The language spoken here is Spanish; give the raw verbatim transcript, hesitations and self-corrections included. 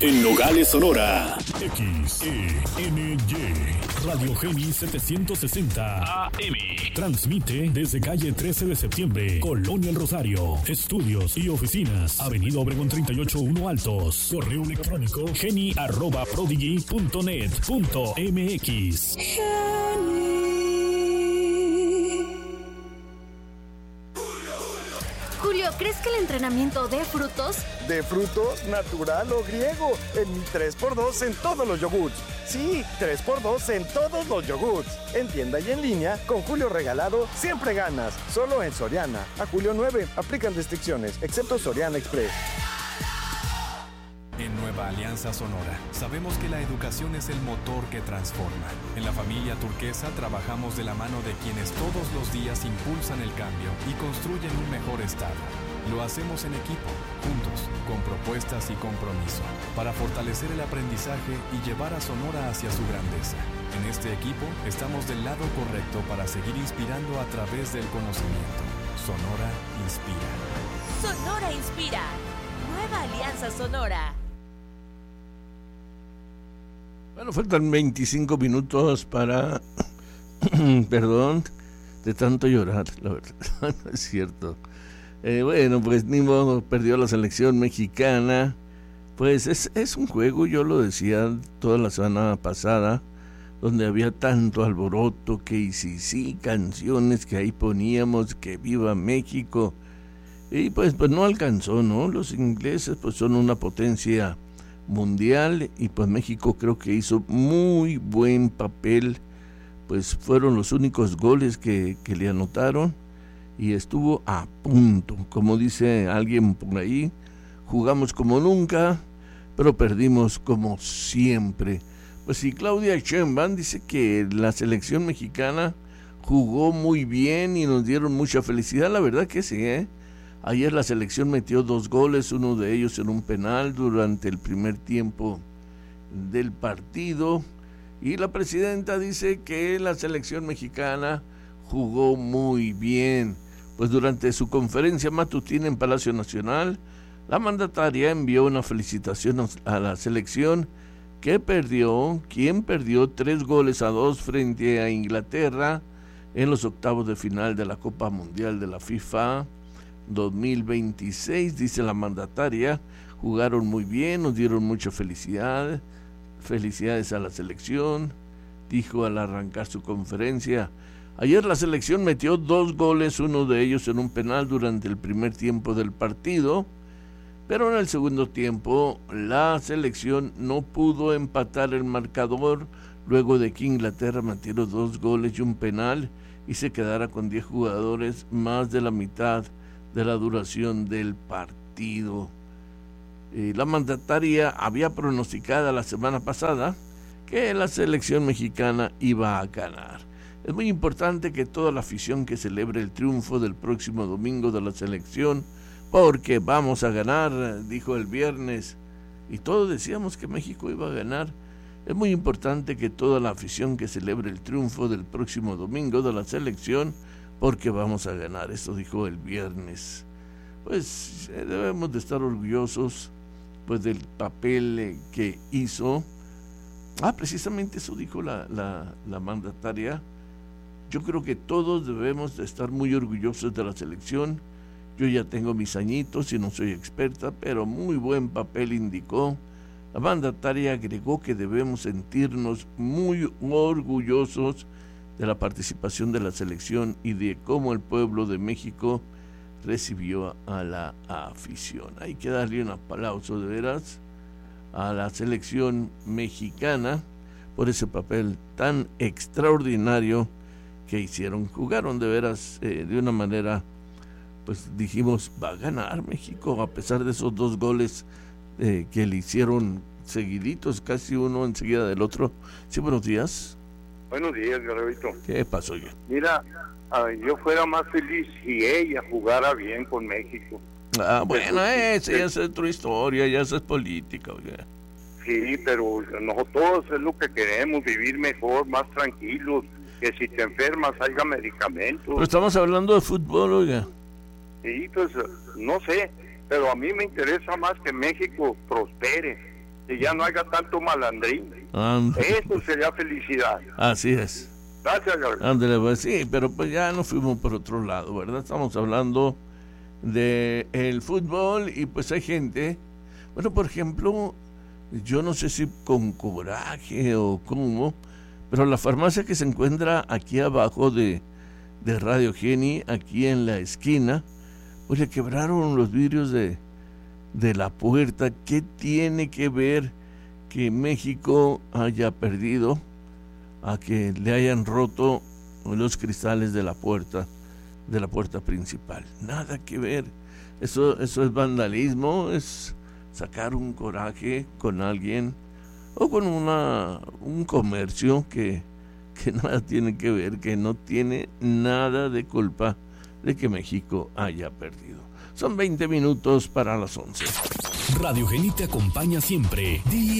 en Nogales, Sonora. X E N Y Radio Geni setecientos sesenta A M. Transmite desde calle trece de septiembre, Colonia El Rosario. Estudios y oficinas, Avenida Obregón treinta y ocho uno Altos. Correo electrónico geni arroba prodigy punto net punto m x. Julio, ¿crees que el entrenamiento dé frutos? ¿De frutos, natural o griego? En mi tres por dos en todos los yogurts. Sí, tres por dos en todos los yogurts. En tienda y en línea, con Julio regalado, siempre ganas. Solo en Soriana. A julio nueve, aplican restricciones, excepto Soriana Express. En Nueva Alianza Sonora, sabemos que la educación es el motor que transforma. En la familia Turquesa trabajamos de la mano de quienes todos los días impulsan el cambio y construyen un mejor estado. Lo hacemos en equipo, juntos, con propuestas y compromiso, para fortalecer el aprendizaje y llevar a Sonora hacia su grandeza. En este equipo estamos del lado correcto para seguir inspirando a través del conocimiento. Sonora inspira. Sonora inspira. Nueva Alianza Sonora. Bueno, faltan veinticinco minutos para... Perdón, de tanto llorar, la verdad, no es cierto. Eh, bueno, pues ni modo, perdió la selección mexicana. Pues es, es un juego, yo lo decía toda la semana pasada, donde había tanto alboroto, que y sí, sí, canciones que ahí poníamos, que viva México. Y pues, pues no alcanzó, ¿no? Los ingleses pues son una potencia mundial y pues México creo que hizo muy buen papel, pues fueron los únicos goles que, que le anotaron y estuvo a punto, como dice alguien por ahí, jugamos como nunca, pero perdimos como siempre. Pues sí, Claudia Sheinbaum dice que la selección mexicana jugó muy bien y nos dieron mucha felicidad, la verdad que sí, ¿eh? Ayer la selección metió dos goles, uno de ellos en un penal durante el primer tiempo del partido. Y la presidenta dice que la selección mexicana jugó muy bien. Pues durante su conferencia matutina en Palacio Nacional, la mandataria envió una felicitación a la selección que perdió, quien perdió tres goles a dos frente a Inglaterra en los octavos de final de la Copa Mundial de la FIFA dos mil veintiséis, dice la mandataria. Jugaron muy bien, nos dieron mucha felicidad, felicidades a la selección, dijo al arrancar su conferencia. Ayer la selección metió dos goles, uno de ellos en un penal durante el primer tiempo del partido, pero en el segundo tiempo la selección no pudo empatar el marcador luego de que Inglaterra metiera dos goles y un penal y se quedara con diez jugadores, más de la mitad de la duración del partido. Eh, la mandataria había pronosticado la semana pasada que la selección mexicana iba a ganar. Es muy importante que toda la afición que celebre el triunfo del próximo domingo de la selección, porque vamos a ganar, dijo el viernes, y todos decíamos que México iba a ganar. Es muy importante que toda la afición que celebre el triunfo del próximo domingo de la selección, porque vamos a ganar, eso dijo el viernes. Pues eh, debemos de estar orgullosos pues del papel eh, que hizo. Ah, precisamente eso dijo la, la, la mandataria. Yo creo que todos debemos de estar muy orgullosos de la selección. Yo ya tengo mis añitos y no soy experta, pero muy buen papel indicó. La mandataria agregó que debemos sentirnos muy orgullosos de la participación de la selección y de cómo el pueblo de México recibió a la afición. Hay que darle un aplauso de veras a la selección mexicana por ese papel tan extraordinario que hicieron. Jugaron de veras eh, de una manera, pues dijimos, va a ganar México a pesar de esos dos goles eh, que le hicieron seguiditos, casi uno enseguida del otro. Sí, buenos días. Buenos días, Guerrerito. ¿Qué pasó yo? Mira, uh, yo fuera más feliz si ella jugara bien con México. Ah, bueno, esa ya es otra historia, ya esa es política, oiga. Sí, pero nosotros es lo que queremos, vivir mejor, más tranquilos, que si te enfermas haya medicamentos. Pero estamos hablando de fútbol, oiga. Sí, pues, no sé, pero a mí me interesa más que México prospere, que ya no haya tanto malandrín. And... Eso sería felicidad. Así es. Gracias, Gabriel. Ándale, pues sí, pero pues ya nos fuimos por otro lado, ¿verdad? Estamos hablando de el fútbol y pues hay gente, bueno, por ejemplo, yo no sé si con coraje o cómo, pero la farmacia que se encuentra aquí abajo de, de Radio Geni, aquí en la esquina, pues le quebraron los vidrios de, de la puerta. ¿Qué tiene que ver que México haya perdido a que le hayan roto los cristales de la puerta, de la puerta principal? Nada que ver. Eso, eso es vandalismo, es sacar un coraje con alguien o con una un comercio que, que nada tiene que ver, que no tiene nada de culpa de que México haya perdido. Son veinte minutos para las once. Radio Geni te acompaña siempre, día